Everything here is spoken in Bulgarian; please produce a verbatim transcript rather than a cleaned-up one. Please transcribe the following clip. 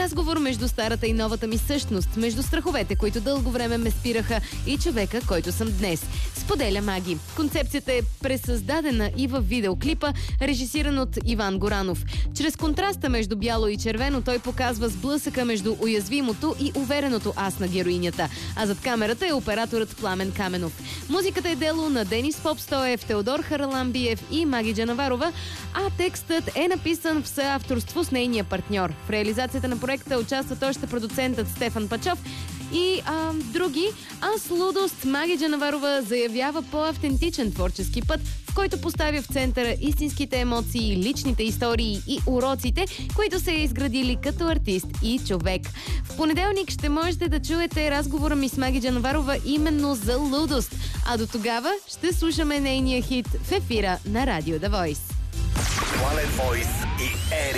Разговор между старата и новата ми същност, между страховете, които дълго време ме спираха, и човека, който съм днес. Споделя Маги. Концепцията е пресъздадена и във видеоклипа, режисиран от Иван Горанов. Чрез контраста между бяло и червено той показва сблъсъка между уязвимото и увереното аз на героинята. А зад камерата е операторът Пламен Каменов. Музиката е дело на Денис Попстоев, Теодор Хараламбиев и Маги Джанаварова, а текстът е написан в съавторство с нейния партньор. В реализацията на проекта участват още продуцентът Стефан Пачов и а, други, а с лудост Маги Джанаварова заявява по-автентичен творчески път, в който поставя в центъра истинските емоции, личните истории и уроците, които са изградили като артист и човек. В понеделник ще можете да чуете разговора ми с Маги Джанаварова именно за лудост, а до тогава ще слушаме нейния хит в ефира на Радио The Voice. Planet Voice и Ери.